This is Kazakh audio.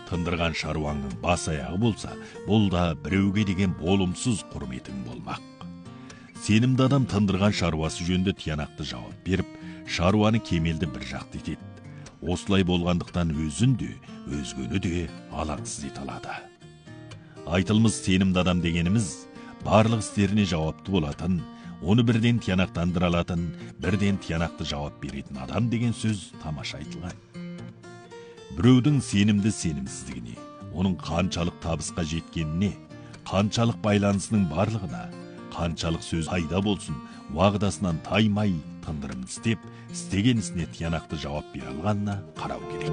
тындырған шаруаңның бас аяғы болса, бұл да біреуге деген болымсыз құрметің болмақ. Сенімді адам тындырған шаруасы жөнді тиянақты жауап беріп, шаруаны кемелді бір жақты етеді. Осылай болғандықтан өзін де, өзгені де алаңсыз ете алады. Айтылмыз сенімді адам дегеніміз, барлық істеріне жауапты болатын, оны бірден тиянақтандыра алатын, бірден тиянақты жауап беретін адам деген сөз тамаша айтылған. Біреудің сенімді сенімсіздігіне, оның қаншалық табысқа жеткеніне, қаншалық байланысының барлығына, қаншалық сөз пайда болсын, уағдасынан таймай тындырым істеп, істеген ісіне тиянақты жауап бере алғанына қарау керек.